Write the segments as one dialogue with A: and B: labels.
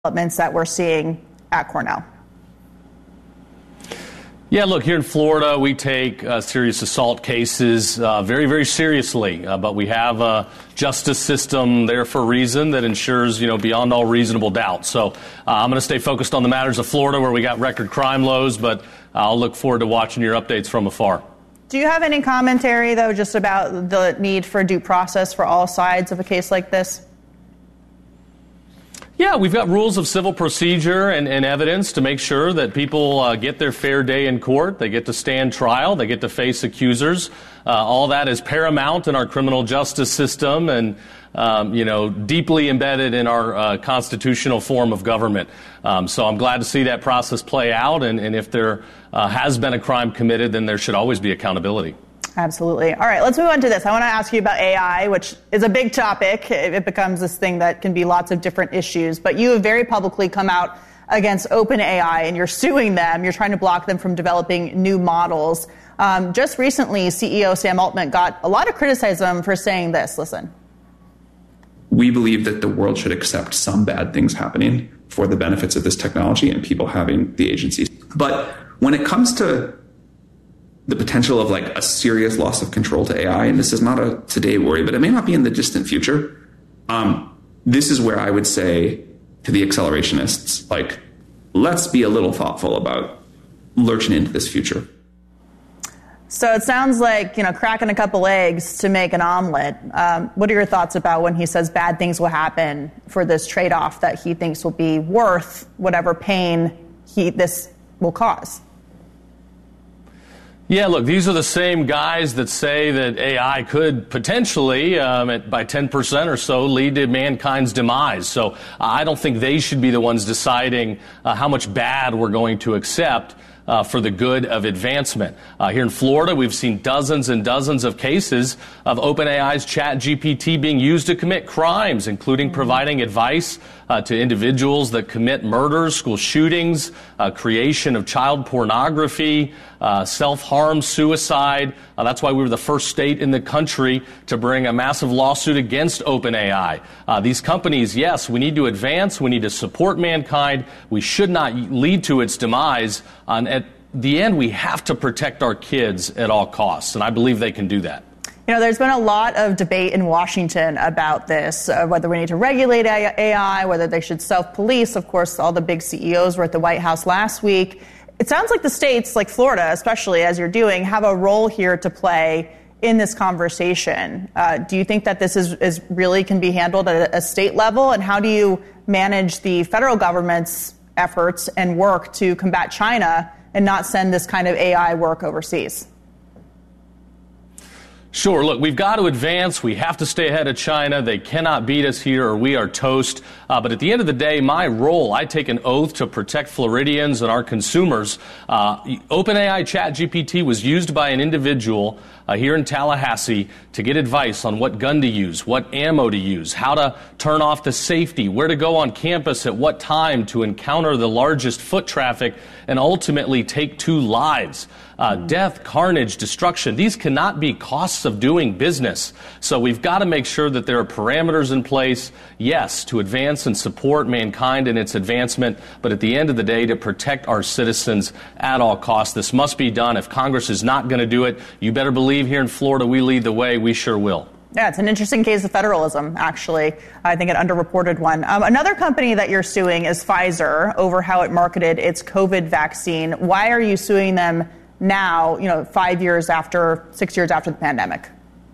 A: developments that we're seeing at Cornell?
B: Yeah, look, here in Florida, we take serious assault cases very, very seriously. But we have a justice system there for a reason that ensures, beyond all reasonable doubt. So I'm going to stay focused on the matters of Florida where we got record crime lows, but I'll look forward to watching your updates from afar.
A: Do you have any commentary, though, just about the need for due process for all sides of a case like this?
B: Yeah, we've got rules of civil procedure and evidence to make sure that people get their fair day in court. They get to stand trial. They get to face accusers. All that is paramount in our criminal justice system and, deeply embedded in our constitutional form of government. So I'm glad to see that process play out. And if there has been a crime committed, then there should always be accountability.
A: Absolutely. All right, let's move on to this. I want to ask you about AI, which is a big topic. It becomes this thing that can be lots of different issues. But you have very publicly come out against OpenAI, and you're suing them. You're trying to block them from developing new models. Just recently, CEO Sam Altman got a lot of criticism for saying this. Listen.
C: We believe that the world should accept some bad things happening for the benefits of this technology and people having the agency. But when it comes to the potential of like a serious loss of control to AI, and this is not a today worry, but it may not be in the distant future. This is where I would say to the accelerationists, let's be a little thoughtful about lurching into this future.
A: So it sounds like, cracking a couple eggs to make an omelet. What are your thoughts about when he says bad things will happen for this trade-off that he thinks will be worth whatever pain this will cause?
B: Yeah, look, these are the same guys that say that AI could potentially, by 10% or so, lead to mankind's demise. So I don't think they should be the ones deciding how much bad we're going to accept for the good of advancement. Here in Florida, we've seen dozens and dozens of cases of OpenAI's ChatGPT being used to commit crimes, including providing advice to individuals that commit murders, school shootings, creation of child pornography, self-harm, suicide. That's why we were the first state in the country to bring a massive lawsuit against OpenAI. These companies, yes, we need to advance. We need to support mankind. We should not lead to its demise. At the end, we have to protect our kids at all costs, and I believe they can do that.
A: There's been a lot of debate in Washington about this, whether we need to regulate AI, whether they should self-police. Of course, all the big CEOs were at the White House last week. It sounds like the states, like Florida, especially as you're doing, have a role here to play in this conversation. Do you think that this is really can be handled at a state level? And how do you manage the federal government's efforts and work to combat China and not send this kind of AI work overseas?
B: Sure. Look, we've got to advance. We have to stay ahead of China. They cannot beat us here or we are toast. But at the end of the day, my role, I take an oath to protect Floridians and our consumers. OpenAI ChatGPT was used by an individual here in Tallahassee to get advice on what gun to use, what ammo to use, how to turn off the safety, where to go on campus at what time to encounter the largest foot traffic and ultimately take 2 lives. Death, carnage, destruction. These cannot be costs of doing business. So we've got to make sure that there are parameters in place, yes, to advance and support mankind in its advancement, but at the end of the day, to protect our citizens at all costs. This must be done. If Congress is not going to do it, you better believe here in Florida we lead the way. We sure will.
A: Yeah, it's an interesting case of federalism, actually. I think an underreported one. Another company that you're suing is Pfizer over how it marketed its COVID vaccine. Why are you suing them now, 6 years after the pandemic?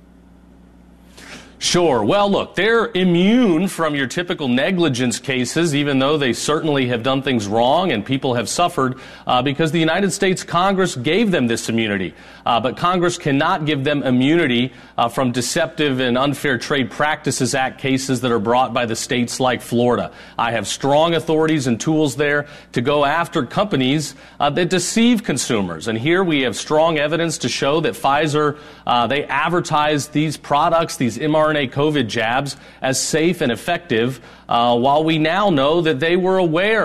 B: Sure. Well, look, they're immune from your typical negligence cases, even though they certainly have done things wrong and people have suffered because the United States Congress gave them this immunity. But Congress cannot give them immunity from Deceptive and Unfair Trade Practices Act cases that are brought by the states like Florida. I have strong authorities and tools there to go after companies that deceive consumers. And here we have strong evidence to show that Pfizer, they advertised these products, these mRNA COVID jabs, as safe and effective, while we now know that they were aware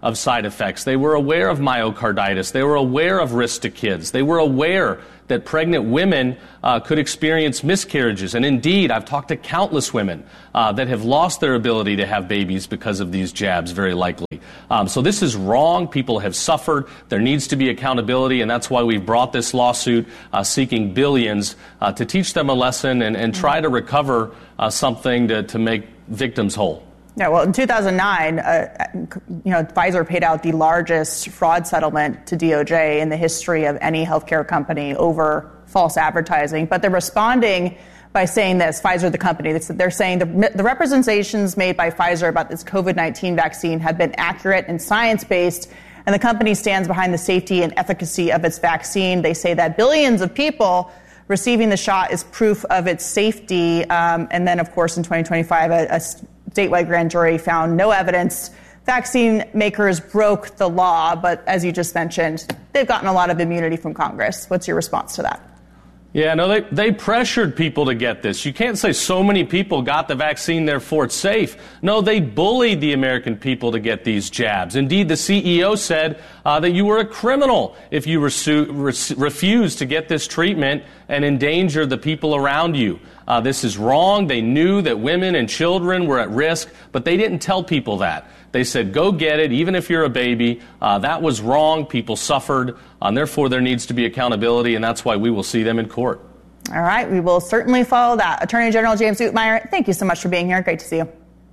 B: of side effects. They were aware of myocarditis. They were aware of risk to kids. They were aware that pregnant women could experience miscarriages. And indeed, I've talked to countless women that have lost their ability to have babies because of these jabs, very likely. So this is wrong. People have suffered. There needs to be accountability, and that's why we've brought this lawsuit seeking billions to teach them a lesson and try to recover something to make victims whole.
A: Yeah, well, in 2009, Pfizer paid out the largest fraud settlement to DOJ in the history of any healthcare company over false advertising. But they're responding by saying this, Pfizer, the company, they're saying the representations made by Pfizer about this COVID-19 vaccine have been accurate and science-based, and the company stands behind the safety and efficacy of its vaccine. They say that billions of people receiving the shot is proof of its safety. And then, of course, in 2025, a statewide grand jury found no evidence. Vaccine makers broke the law, but as you just mentioned, they've gotten a lot of immunity from Congress. What's your response to that?
B: Yeah, no, they pressured people to get this. You can't say so many people got the vaccine, therefore it's safe. No, they bullied the American people to get these jabs. Indeed, the CEO said that you were a criminal if you refused to get this treatment and endanger the people around you. This is wrong. They knew that women and children were at risk, but they didn't tell people that. They said, go get it, even if you're a baby. That was wrong. People suffered. And therefore, there needs to be accountability, and that's why we will see them in court.
A: All right. We will certainly follow that. Attorney General James Utmeyer, thank you so much for being here. Great to see you.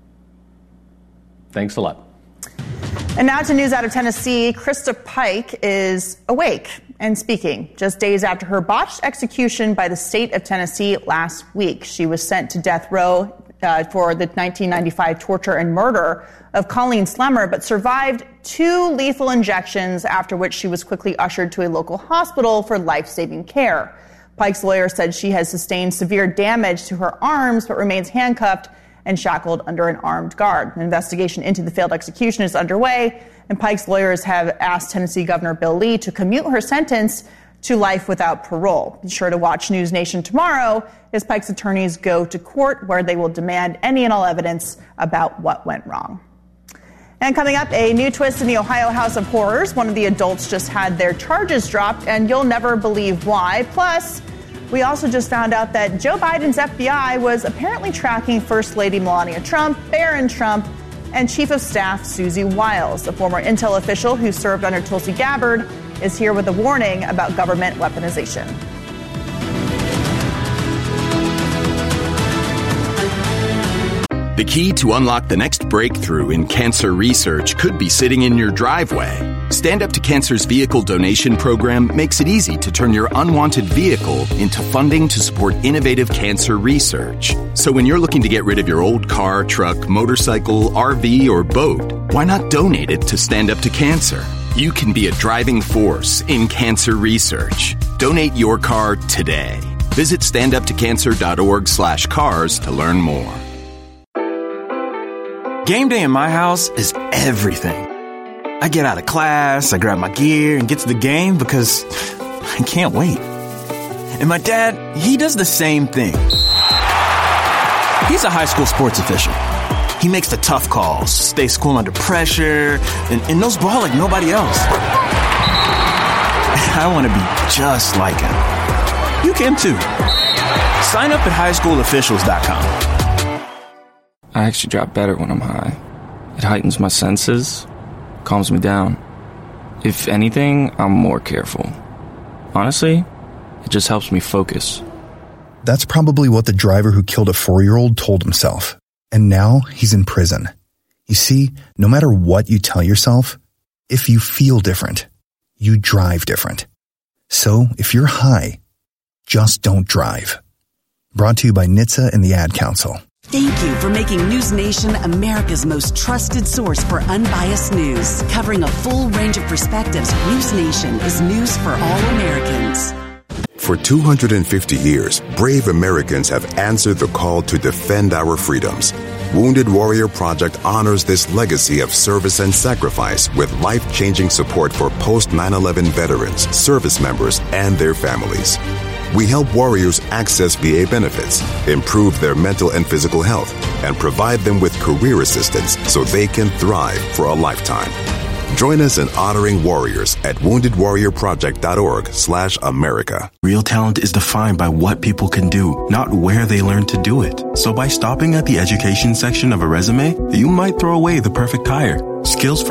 B: Thanks a lot.
A: And now to news out of Tennessee. Krista Pike is awake and speaking just days after her botched execution by the state of Tennessee last week. She was sent to death row for the 1995 torture and murder of Colleen Slemmer, but survived 2 lethal injections, after which she was quickly ushered to a local hospital for life-saving care. Pike's lawyer said she has sustained severe damage to her arms, but remains handcuffed and shackled under an armed guard. An investigation into the failed execution is underway, and Pike's lawyers have asked Tennessee Governor Bill Lee to commute her sentence to life without parole. Be sure to watch News Nation tomorrow as Pike's attorneys go to court, where they will demand any and all evidence about what went wrong. And coming up, a new twist in the Ohio House of Horrors. One of the adults just had their charges dropped, and you'll never believe why. Plus, we also just found out that Joe Biden's FBI was apparently tracking First Lady Melania Trump, Barron Trump, and Chief of Staff Susie Wiles. A former intel official who served under Tulsi Gabbard is here with a warning about government weaponization.
D: The key to unlock the next breakthrough in cancer research could be sitting in your driveway. Stand Up to Cancer's vehicle donation program makes it easy to turn your unwanted vehicle into funding to support innovative cancer research. So when you're looking to get rid of your old car, truck, motorcycle, RV, or boat, why not donate it to Stand Up to Cancer? You can be a driving force in cancer research. Donate your car today. Visit standuptocancer.org/cars to learn more.
E: Game day in my house is everything. I get out of class, I grab my gear, and get to the game because I can't wait. And my dad, he does the same thing. He's a high school sports official. He makes the tough calls, stays cool under pressure, and knows ball like nobody else. I want to be just like him. You can too. Sign up at highschoolofficials.com.
F: I actually drop better when I'm high. It heightens my senses, calms me down. If anything, I'm more careful. Honestly, it just helps me focus.
G: That's probably what the driver who killed a 4-year-old told himself. And now he's in prison. You see, no matter what you tell yourself, if you feel different, you drive different. So if you're high, just don't drive. Brought to you by NHTSA and the Ad Council.
H: Thank you for making News Nation America's most trusted source for unbiased news. Covering a full range of perspectives, News Nation is news for all Americans.
I: For 250 years, brave Americans have answered the call to defend our freedoms. Wounded Warrior Project honors this legacy of service and sacrifice with life-changing support for post-9/11 veterans, service members, and their families. We help warriors access VA benefits, improve their mental and physical health, and provide them with career assistance so they can thrive for a lifetime. Join us in honoring warriors at woundedwarriorproject.org/America.
J: Real talent is defined by what people can do, not where they learn to do it. So by stopping at the education section of a resume, you might throw away the perfect hire. Skills